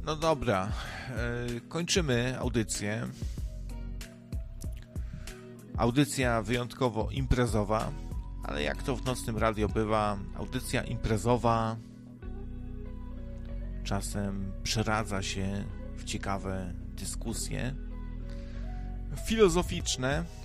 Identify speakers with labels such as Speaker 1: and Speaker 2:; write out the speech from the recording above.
Speaker 1: No dobra, kończymy audycję. Audycja wyjątkowo imprezowa, ale jak to w Nocnym Radio bywa, audycja imprezowa czasem przeradza się w ciekawe dyskusje filozoficzne,